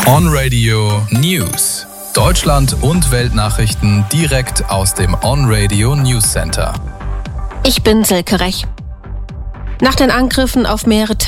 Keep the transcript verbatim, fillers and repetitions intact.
On Radio News. Deutschland und Weltnachrichten direkt aus dem On Radio News Center. Ich bin Silke Rech. Nach den Angriffen auf mehrere